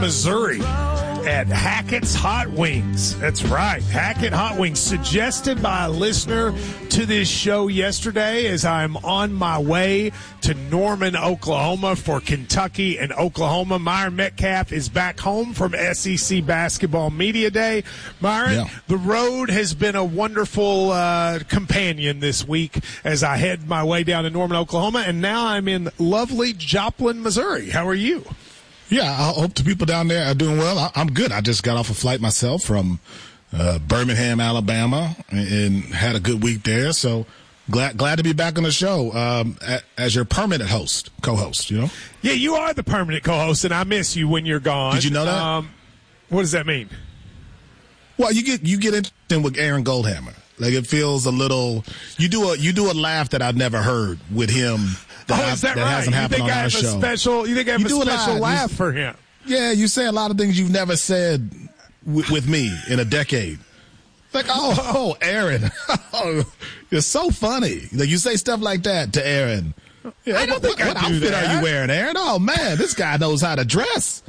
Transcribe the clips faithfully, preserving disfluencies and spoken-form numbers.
Missouri at Hackett's Hot Wings. That's right, Hackett Hot Wings, suggested by a listener to this show yesterday as I'm on my way to Norman, Oklahoma for Kentucky and Oklahoma. Myron Metcalf is back home from S E C Basketball Media Day. Myron, yeah. The road has been a wonderful uh, companion this week as I head my way down to Norman, Oklahoma, and now I'm in lovely Joplin, Missouri. How are you? Yeah, I hope the people down there are doing well. I, I'm good. I just got off a flight myself from uh, Birmingham, Alabama, and, and had a good week there. So glad glad to be back on the show um, a, as your permanent host, co-host. You know? Yeah, you are the permanent co-host, and I miss you when you're gone. Did you know that? Um, what does that mean? Well, you get you get in with Aaron Goldhammer. Like it feels a little. You do a you do a laugh that I've never heard with him. That oh, is that, that right? hasn't happened you think on I have our a show. special? You think I have you a special a laugh you, for him? Yeah, you say a lot of things you've never said w- with me in a decade. Like, oh, oh, Aaron, oh, you're so funny. Like you say stuff like that to Aaron. Yeah, I don't what, think I what do outfit that. are you wearing, Aaron? Oh man, this guy knows how to dress.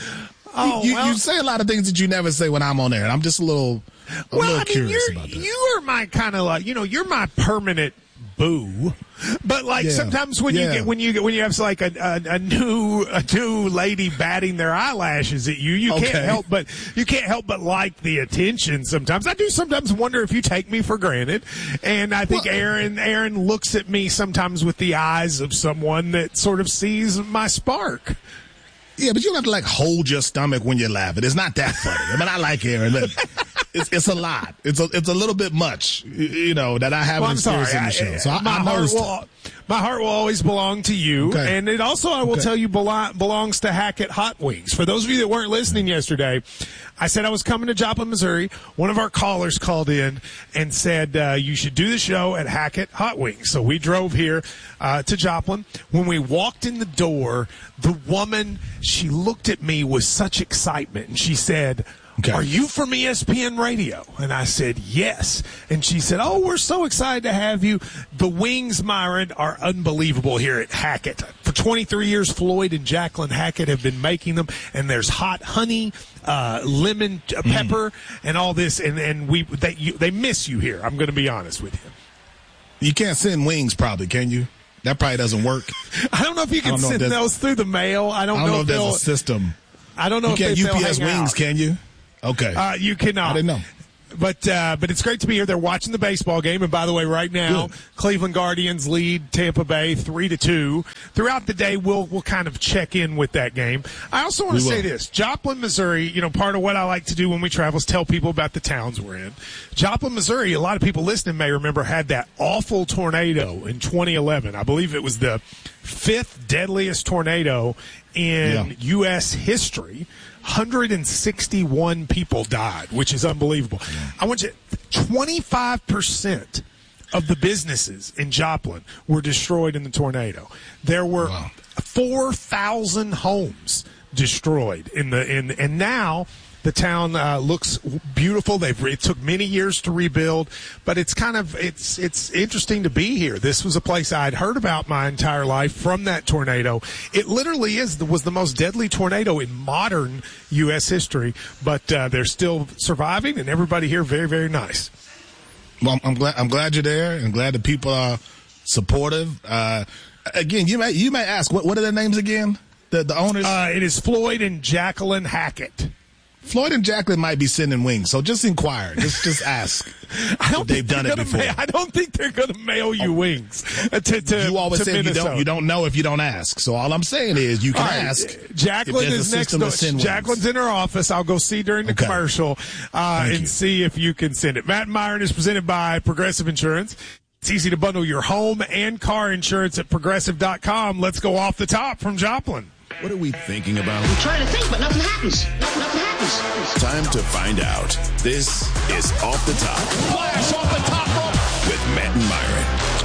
Oh, you, well, you say a lot of things that you never say when I'm on there, and I'm just a little, a well, little I mean, curious you're, about that. You are my kind of like, you know, you're my permanent boo. But like yeah. sometimes when yeah. you get when you get when you have like a, a a new a new lady batting their eyelashes at you, you okay. can't help but you can't help but like the attention. Sometimes I do. Sometimes wonder if you take me for granted, and I think well, Aaron Aaron looks at me sometimes with the eyes of someone that sort of sees my spark. Yeah, but you don't have to like hold your stomach when you're laughing. It's not that funny. I mean, I like Aaron. It's it's a lot. It's a it's a little bit much, you know, that I haven't well, experienced in the show. So I, my I heart noticed. will, my heart will always belong to you, okay. and it also I will okay. tell you belo- belongs to Hackett Hot Wings. For those of you that weren't listening yesterday, I said I was coming to Joplin, Missouri. One of our callers called in and said uh, you should do the show at Hackett Hot Wings. So we drove here uh, to Joplin. When we walked in the door, the woman, she looked at me with such excitement, and she said, okay. Are you from E S P N Radio? And I said, yes. And she said, oh, we're so excited to have you. The wings, Myron, are unbelievable here at Hackett. For twenty-three years, Floyd and Jacqueline Hackett have been making them, and there's hot honey, uh, lemon uh, pepper, mm. and all this, and, and we they, you, they miss you here. I'm going to be honest with you. You can't send wings probably, can you? That probably doesn't work. I don't know if you can send those through the mail. I don't, I don't know, know if, if there's a system. I don't know you if can't they, U P S wings, out. Can you? Okay. Uh, you cannot. I didn't know. But uh, but it's great to be here. They're watching the baseball game, and by the way, right now, Good. Cleveland Guardians lead Tampa Bay three to two. Throughout the day, we'll we'll kind of check in with that game. I also want to say this: Joplin, Missouri. You know, part of what I like to do when we travel is tell people about the towns we're in. Joplin, Missouri. A lot of people listening may remember had that awful tornado in twenty eleven. I believe it was the fifth deadliest tornado in yeah. U S history. one hundred sixty-one people died, which is unbelievable. I want you, twenty-five percent of the businesses in Joplin were destroyed in the tornado. There were wow. four thousand homes destroyed in the in and now the town uh, looks beautiful. They've it took many years to rebuild, but it's kind of it's it's interesting to be here. This was a place I'd heard about my entire life from that tornado. It literally is was the most deadly tornado in modern U S history, but uh, they're still surviving, and everybody here very very nice. Well, I'm glad I'm glad you're there, and glad that people are supportive. Uh, again, you may you may ask what what are their names again? The the owners. Uh, it is Floyd and Jacqueline Hackett. Floyd and Jacqueline might be sending wings, so just inquire. Just just ask. I don't if they've done it before. Mail, I don't think they're going to mail you oh. wings. Uh, to, to, you always to say you don't, you don't know if you don't ask. So all I'm saying is you can right. ask. Jacqueline is next door. Jacqueline's in her office. I'll go see during the okay. commercial uh, and you. see if you can send it. Matt and Myron is presented by Progressive Insurance. It's easy to bundle your home and car insurance at progressive dot com. Let's go off the top from Joplin. What are we thinking about? I'm trying to think, but nothing happens. Nothing happens. Time to find out. This is Off the Top. Flash off the top rope. With Matt and Myron.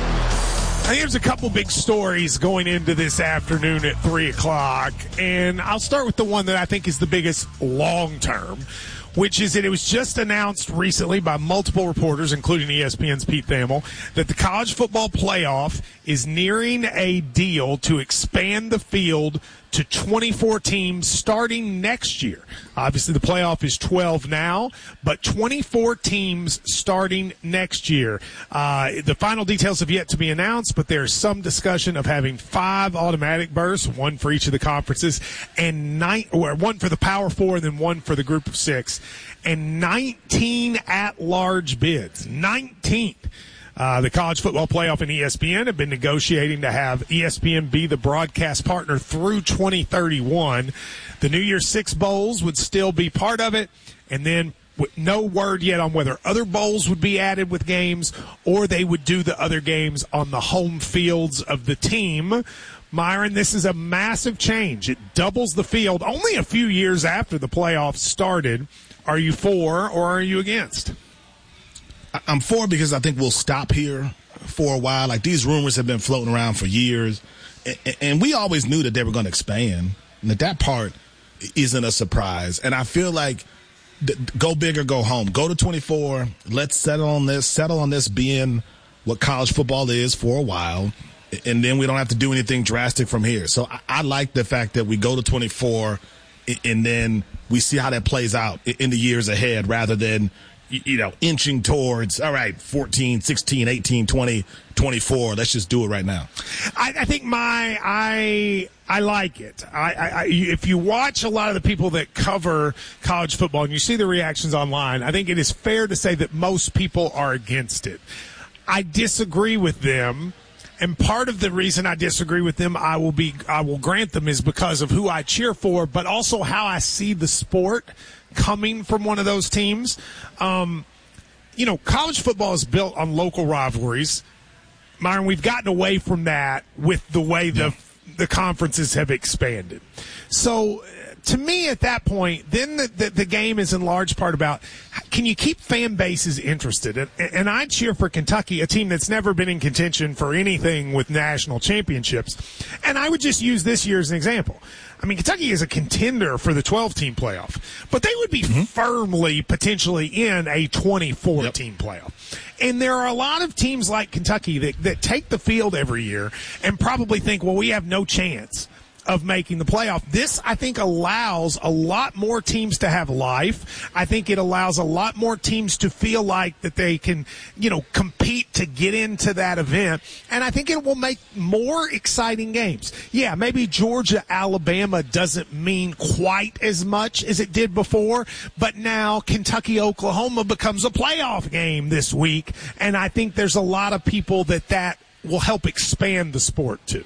I think there's a couple big stories going into this afternoon at three o'clock, and I'll start with the one that I think is the biggest long term, which is that it was just announced recently by multiple reporters, including E S P N's Pete Thamel, that the college football playoff is nearing a deal to expand the field to twenty-four teams starting next year. Obviously, the playoff is twelve now, but twenty-four teams starting next year. Uh, the final details have yet to be announced, but there's some discussion of having five automatic berths, one for each of the conferences, and nine, or one for the Power Four, and then one for the Group of Six, and nineteen at-large bids. nineteen. Uh, the College Football Playoff and E S P N have been negotiating to have E S P N be the broadcast partner through twenty thirty-one. The New Year's Six Bowls would still be part of it, and then with no word yet on whether other bowls would be added with games or they would do the other games on the home fields of the team. Myron, this is a massive change. It doubles the field only a few years after the playoffs started. Are you for or are you against? I'm for because I think we'll stop here for a while. Like, these rumors have been floating around for years, and, and we always knew that they were going to expand, and that that part isn't a surprise. And I feel like th- go big or go home. Go to twenty-four. Let's settle on this. Settle on this being what college football is for a while, and then we don't have to do anything drastic from here. So I, I like the fact that we go to twenty-four, and then we see how that plays out in the years ahead, rather than, you know, inching towards, all right, fourteen, sixteen, eighteen, twenty, twenty-four. Let's just do it right now. I, I think my, I, I like it. I, I, if you watch a lot of the people that cover college football and you see the reactions online, I think it is fair to say that most people are against it. I disagree with them. And part of the reason I disagree with them, I will be, I will grant them, is because of who I cheer for, but also how I see the sport coming from one of those teams. Um, you know, college football is built on local rivalries. Myron, we've gotten away from that with the way the the conferences have expanded. So, to me, at that point, then the, the, the game is in large part about, can you keep fan bases interested? And, and I cheer for Kentucky, a team that's never been in contention for anything with national championships. And I would just use this year as an example. I mean, Kentucky is a contender for the twelve-team playoff, but they would be mm-hmm. firmly, potentially, in a twenty-four-team yep. playoff. And there are a lot of teams like Kentucky that, that take the field every year and probably think, well, we have no chance of making the playoff. This, I think, allows a lot more teams to have life. I think it allows a lot more teams to feel like that they can, you know, compete to get into that event. And I think it will make more exciting games. Yeah, maybe Georgia, Alabama doesn't mean quite as much as it did before, but now Kentucky, Oklahoma becomes a playoff game this week. And I think there's a lot of people that that will help expand the sport too.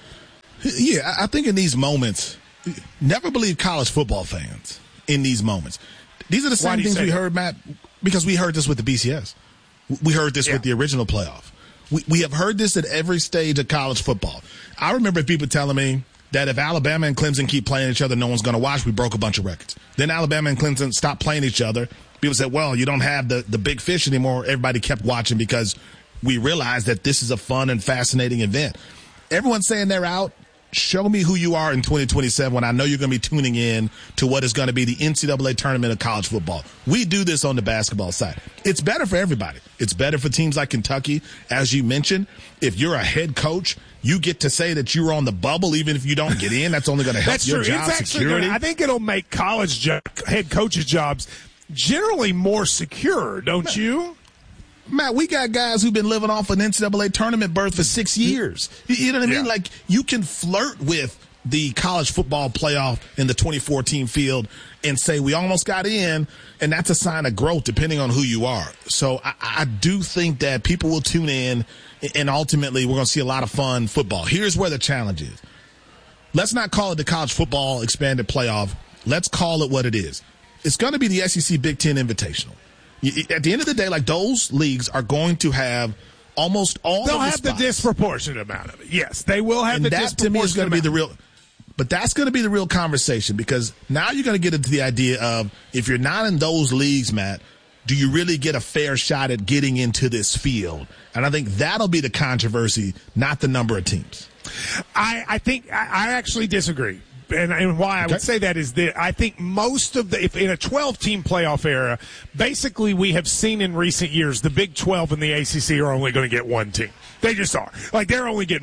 Yeah, I think in these moments, never believe college football fans in these moments. These are the same things we heard, Matt, because we heard this with the B C S. We heard this yeah. with the original playoff. We we have heard this at every stage of college football. I remember people telling me that if Alabama and Clemson keep playing each other, no one's going to watch. We broke a bunch of records. Then Alabama and Clemson stopped playing each other. People said, well, you don't have the, the big fish anymore. Everybody kept watching because we realized that this is a fun and fascinating event. Everyone's saying they're out. Show me who you are in twenty twenty-seven when I know you're going to be tuning in to what is going to be the N C double A tournament of college football. We do this on the basketball side. It's better for everybody. It's better for teams like Kentucky. As you mentioned, if you're a head coach, you get to say that you're on the bubble even if you don't get in. That's only going to help That's your true. job it's security. Gonna, I think it'll make college jo- head coaches' jobs generally more secure, don't you? Matt, we got guys who've been living off an N C double A tournament berth for six years. You know what I mean? Yeah. Like, you can flirt with the college football playoff in the twenty-four team field and say, we almost got in, and that's a sign of growth depending on who you are. So I, I do think that people will tune in, and ultimately we're going to see a lot of fun football. Here's where the challenge is. Let's not call it the college football expanded playoff. Let's call it what it is. It's going to be the S E C Big Ten Invitational. At the end of the day, like, those leagues are going to have almost all They'll of the have spots. the disproportionate amount of it. Yes, they will have and the that, disproportionate to me, is going to be the amount. real. But that's going to be the real conversation, because now you're going to get into the idea of, if you're not in those leagues, Matt, do you really get a fair shot at getting into this field? And I think that'll be the controversy, not the number of teams. I, I think I, I actually disagree. And, and why I okay. would say that is that I think most of the, if in a twelve-team playoff era, basically we have seen in recent years the Big twelve and the A C C are only going to get one team. They just are. Like, they're only getting one.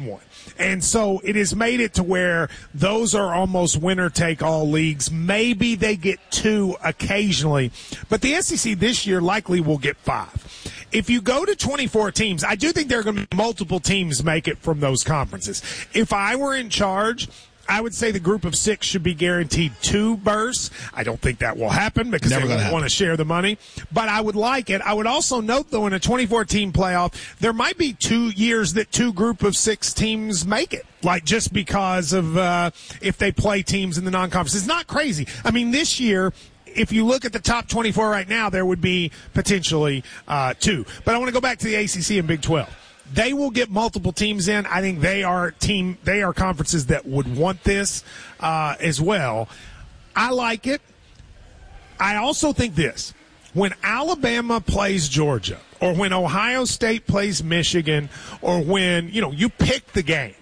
And so it has made it to where those are almost winner-take-all leagues. Maybe they get two occasionally, but the S E C this year likely will get five. If you go to twenty-four teams, I do think there are going to be multiple teams make it from those conferences. If I were in charge, I would say the group of six should be guaranteed two berths. I don't think that will happen because Never they don't want to share the money. But I would like it. I would also note, though, in a twenty-four team playoff, there might be two years that two group of six teams make it. Like just because of uh, if they play teams in the non-conference. It's not crazy. I mean, this year, if you look at the top twenty-four right now, there would be potentially uh, two. But I want to go back to the A C C and Big twelve. They will get multiple teams in. I think they are team. They are conferences that would want this uh, as well. I like it. I also think this. When Alabama plays Georgia, or when Ohio State plays Michigan, or when, you know, you pick the game,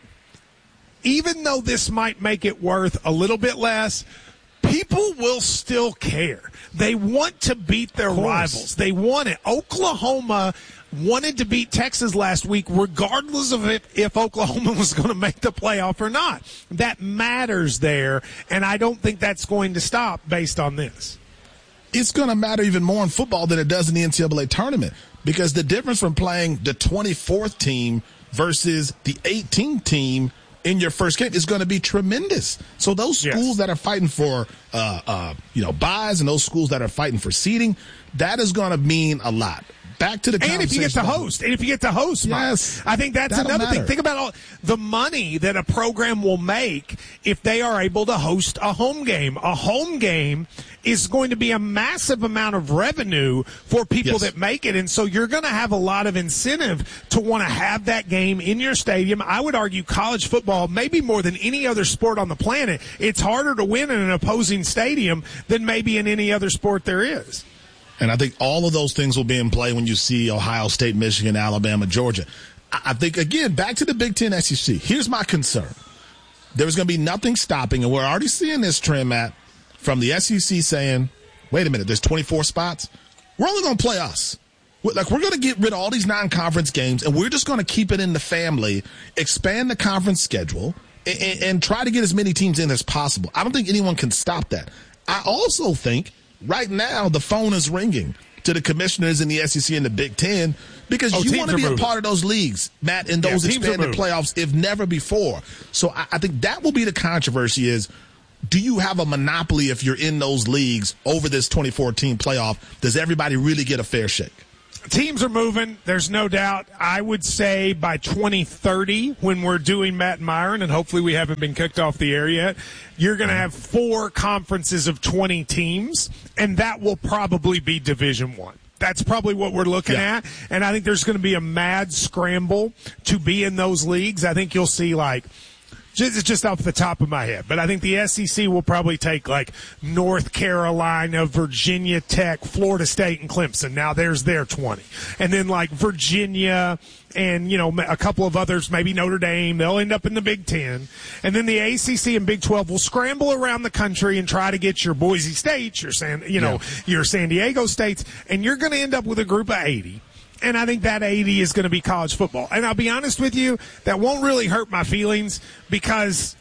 even though this might make it worth a little bit less, people will still care. They want to beat their rivals. They want it. Oklahoma wanted to beat Texas last week regardless of if, if Oklahoma was going to make the playoff or not. That matters there, and I don't think that's going to stop based on this. It's going to matter even more in football than it does in the N C double A tournament, because the difference from playing the twenty-fourth team versus the eighteenth team in your first game is going to be tremendous. So those schools yes. that are fighting for, uh, uh, you know, buys, and those schools that are fighting for seeding, that is going to mean a lot. Back to the and if you get to host, and if you get to host, yes, Mike, I think that's another matter. thing. Think about all the money that a program will make if they are able to host a home game. A home game is going to be a massive amount of revenue for people yes. that make it, and so you're going to have a lot of incentive to want to have that game in your stadium. I would argue college football, maybe more than any other sport on the planet, it's harder to win in an opposing stadium than maybe in any other sport there is. And I think all of those things will be in play when you see Ohio State, Michigan, Alabama, Georgia. I think, again, back to the Big Ten S E C. Here's my concern. There's going to be nothing stopping, and we're already seeing this trend, Matt, from the S E C saying, wait a minute, there's twenty-four spots. We're only going to play us. Like, we're going to get rid of all these non-conference games, and we're just going to keep it in the family, expand the conference schedule, and, and try to get as many teams in as possible. I don't think anyone can stop that. I also think right now the phone is ringing to the commissioners in the S E C and the Big Ten, because oh, you want to be moving. a part of those leagues, Matt, in those yeah, expanded playoffs, if never before. So I, I think that will be the controversy is, do you have a monopoly if you're in those leagues over this twenty-four team playoff? Does everybody really get a fair shake? Teams are moving. There's no doubt. I would say by twenty thirty, when we're doing Matt and Myron, and hopefully we haven't been kicked off the air yet, you're going to have four conferences of twenty teams, and that will probably be Division One. That's probably what we're looking yeah. at, and I think there's going to be a mad scramble to be in those leagues. I think you'll see, like, Just, just off the top of my head. But I think the S E C will probably take like North Carolina, Virginia Tech, Florida State, and Clemson. Now there's their twenty. And then like Virginia and, you know, a couple of others, maybe Notre Dame, they'll end up in the Big Ten. And then the A C C and Big twelve will scramble around the country and try to get your Boise States, your San, you know, yeah. your San Diego States, and you're going to end up with a group of eighty. And I think that eighty is going to be college football. And I'll be honest with you, that won't really hurt my feelings because,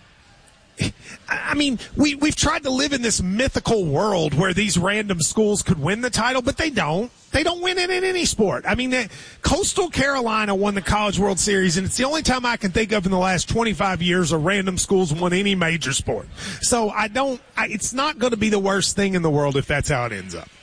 I mean, we, we've tried to live in this mythical world where these random schools could win the title, but they don't. They don't win it in any sport. I mean, the, Coastal Carolina won the College World Series, and it's the only time I can think of in the last twenty-five years a random school's won any major sport. So I don't, I, it's not going to be the worst thing in the world if that's how it ends up.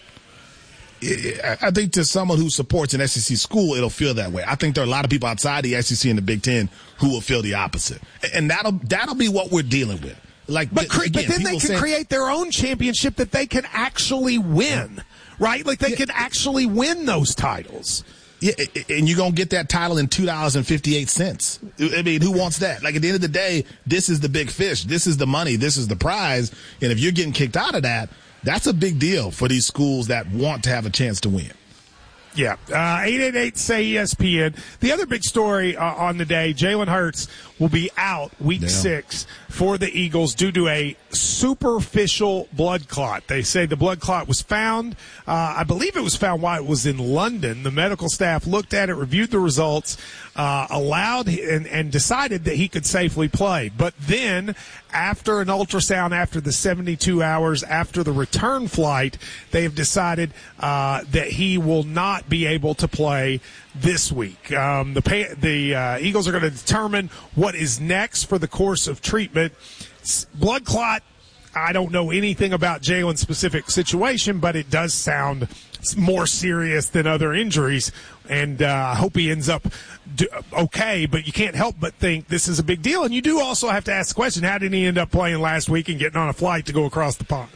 I think to someone who supports an S E C school, it'll feel that way. I think there are a lot of people outside the S E C and the Big Ten who will feel the opposite, and that'll that'll be what we're dealing with. Like, but, cre- again, but then they can say, create their own championship that they can actually win, right? Like they yeah. can actually win those titles. Yeah, and you're gonna get that title in two dollars and fifty-eight cents. I mean, who wants that? Like at the end of the day, this is the big fish. This is the money. This is the prize. And if you're getting kicked out of that, that's a big deal for these schools that want to have a chance to win. Yeah, uh, eight eight eight, S A Y E S P N. The other big story uh, on the day, Jalen Hurts will be out week Damn. six for the Eagles due to a superficial blood clot. They say the blood clot was found. Uh, I believe it was found while it was in London. The medical staff looked at it, reviewed the results, uh, allowed and, and decided that he could safely play. But then after an ultrasound, after the seventy-two hours, after the return flight, they have decided uh, that he will not be able to play this week. Um, the pay, the uh, Eagles are going to determine what is next for the course of treatment. Blood clot, I don't know anything about Jalen's specific situation, but it does sound more serious than other injuries, and uh, I hope he ends up do, okay, but you can't help but think this is a big deal. And you do also have to ask the question, how did he end up playing last week and getting on a flight to go across the pond?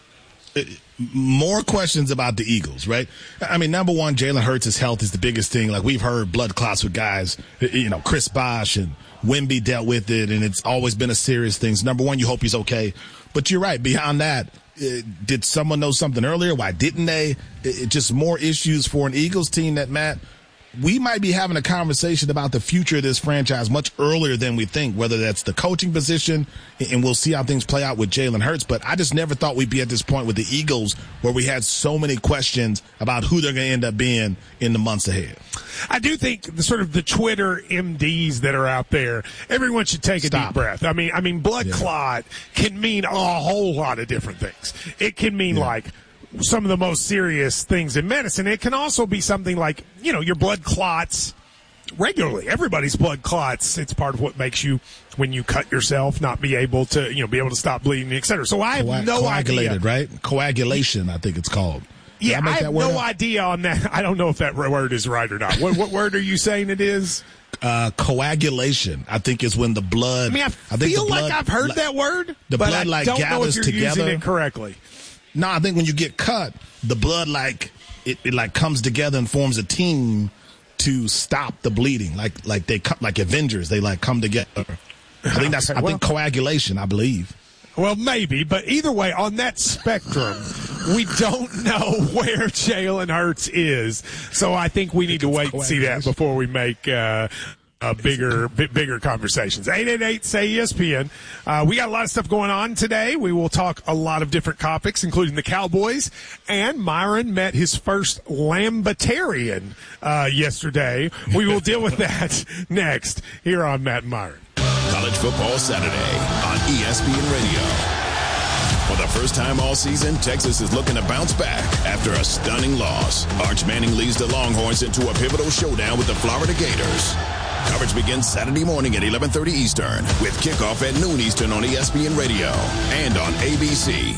More questions about the Eagles, right? I mean, number one, Jalen Hurts' health is the biggest thing. Like, we've heard blood clots with guys, you know, Chris Bosh and Wemby dealt with it, and it's always been a serious thing. So, number one, you hope he's okay. But you're right. Beyond that, uh, did someone know something earlier? Why didn't they? It, it just more issues for an Eagles team that, Matt, we might be having a conversation about the future of this franchise much earlier than we think, whether that's the coaching position, and we'll see how things play out with Jalen Hurts. But I just never thought we'd be at this point with the Eagles where we had so many questions about who they're going to end up being in the months ahead. I do think the sort of the Twitter M Ds that are out there, everyone should take Stop. a deep breath. I mean, I mean, blood Yeah. clot can mean a whole lot of different things. It can mean Yeah. like some of the most serious things in medicine. It can also be something like, you know, your blood clots regularly. Everybody's blood clots. It's part of what makes you, when you cut yourself, not be able to, you know, be able to stop bleeding, et cetera. So I have Coag- no coagulated, idea. right? Coagulation, I think it's called. Did Yeah, I, make I have that word no up? idea on that. I don't know if that word is right or not. What, what word are you saying it is? Uh, coagulation, I think, is when the blood. I mean, I, I think feel the blood, like I've heard like, that word, the but blood I like don't know if gathers you're together. using it correctly. No, I think when you get cut, the blood like it, it like comes together and forms a team to stop the bleeding. Like like they come like Avengers, they like come together. I think that's Okay, I well- think coagulation, I believe. Well, maybe, but either way, on that spectrum, we don't know where Jalen Hurts is. So I think we need to wait and see that before we make uh, uh, bigger b- bigger conversations. eight eight eight, S A Y E S P N. Uh, we got a lot of stuff going on today. We will talk a lot of different topics, including the Cowboys. And Myron met his first Lambetarian uh, yesterday. We will deal with that next here on Matt and Myron. College Football Saturday on E S P N Radio. For the first time all season, Texas is looking to bounce back after a stunning loss. Arch Manning leads the Longhorns into a pivotal showdown with the Florida Gators. Coverage begins Saturday morning at eleven thirty Eastern with kickoff at noon Eastern on E S P N Radio and on A B C.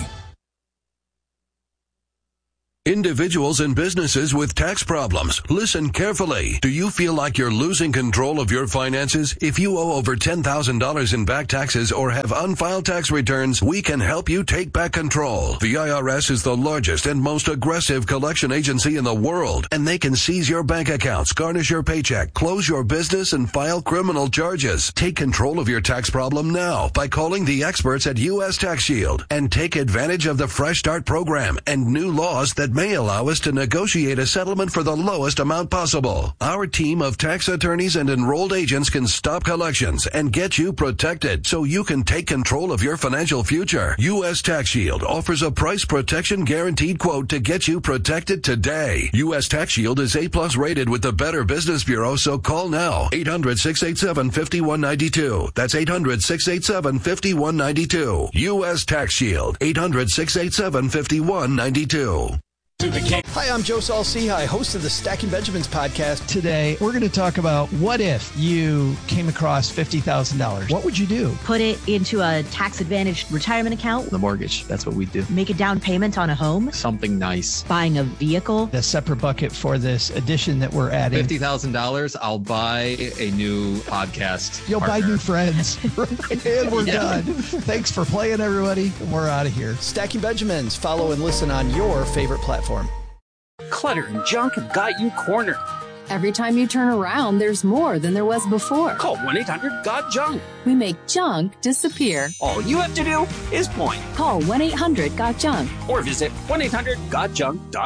Individuals and businesses with tax problems, listen carefully. Do you feel like you're losing control of your finances? If you owe over ten thousand dollars in back taxes or have unfiled tax returns, we can help you take back control. The I R S is the largest and most aggressive collection agency in the world, and they can seize your bank accounts, garnish your paycheck, close your business, and file criminal charges. Take control of your tax problem now by calling the experts at U S Tax Shield and take advantage of the Fresh Start program and new laws that may allow us to negotiate a settlement for the lowest amount possible. Our team of tax attorneys and enrolled agents can stop collections and get you protected so you can take control of your financial future. U S Tax Shield offers a price protection guaranteed quote to get you protected today. U S Tax Shield is A plus rated with the Better Business Bureau, so call now. eight hundred, six eight seven, five one nine two. That's eight hundred, six eight seven, five one nine two. U S Tax Shield. eight hundred, six eight seven, five one nine two. Hi, I'm Joe Saul-Sehy, host of the Stacking Benjamins podcast. Today, we're going to talk about what if you came across fifty thousand dollars? What would you do? Put it into a tax-advantaged retirement account. The mortgage, that's what we do. Make a down payment on a home. Something nice. Buying a vehicle. The separate bucket for this edition that we're adding. fifty thousand dollars, I'll buy a new podcast. You'll partner. buy new friends. And we're Yeah. done. Thanks for playing, everybody. And we're out of here. Stacking Benjamins. Follow and listen on your favorite platform. Clutter and junk have got you cornered. Every time you turn around, there's more than there was before. Call one eight hundred got junk. We make junk disappear. All you have to do is point. Call one eight hundred got junk. Or visit one eight hundred got junk dot com.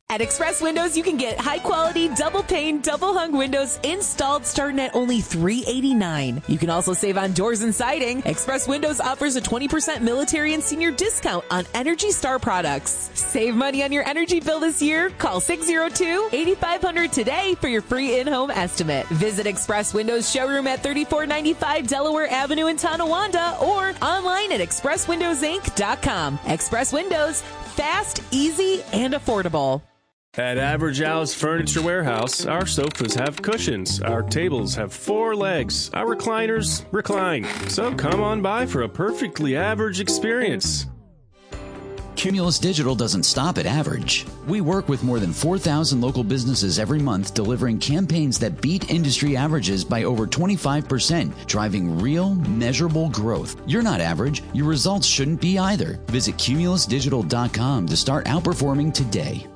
At Express Windows, you can get high-quality, double-pane, double-hung windows installed starting at only three hundred eighty-nine dollars. You can also save on doors and siding. Express Windows offers a twenty percent military and senior discount on Energy Star products. Save money on your energy bill this year. Call six oh two, eight five zero zero today for your free in-home estimate. Visit Express Windows showroom at thirty-four ninety-five Delaware Avenue in Tonawanda or online at express windows inc dot com. Express Windows, fast, easy, and affordable. At Average Al's Furniture Warehouse, our sofas have cushions, our tables have four legs, our recliners recline. So come on by for a perfectly average experience. Cumulus Digital doesn't stop at average. We work with more than four thousand local businesses every month, delivering campaigns that beat industry averages by over twenty-five percent, driving real, measurable growth. You're not average. Your results shouldn't be either. Visit cumulus digital dot com to start outperforming today.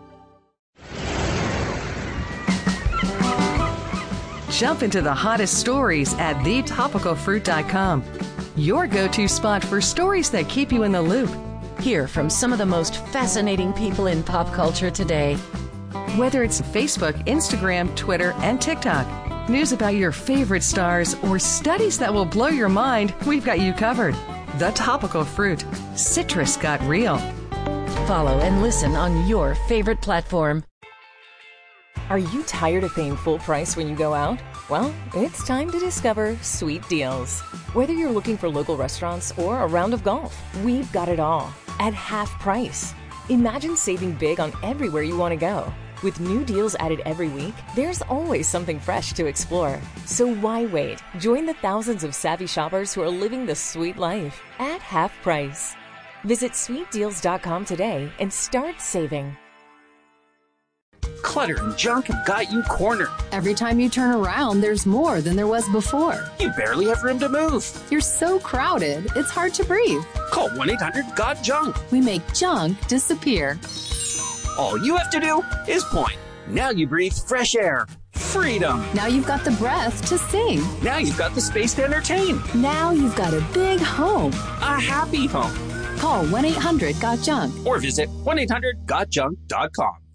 Jump into the hottest stories at the topical fruit dot com. Your go-to spot for stories that keep you in the loop. Hear from some of the most fascinating people in pop culture today. Whether it's Facebook, Instagram, Twitter, and TikTok, news about your favorite stars, or studies that will blow your mind, we've got you covered. The Topical Fruit. Citrus got real. Follow and listen on your favorite platform. Are you tired of paying full price when you go out? Well, it's time to discover Sweet Deals. Whether you're looking for local restaurants or a round of golf, we've got it all at half price. Imagine saving big on everywhere you want to go. With new deals added every week, there's always something fresh to explore. So why wait? Join the thousands of savvy shoppers who are living the sweet life at half price. Visit sweet deals dot com today and start saving. Clutter and junk have got you cornered. Every time you turn around, there's more than there was before. You barely have room to move. You're so crowded, it's hard to breathe. Call one eight hundred got junk. We make junk disappear. All you have to do is point. Now you breathe fresh air. Freedom. Now you've got the breath to sing. Now you've got the space to entertain. Now you've got a big home. A happy home. Call one eight hundred got junk. Or visit one eight hundred got junk dot com.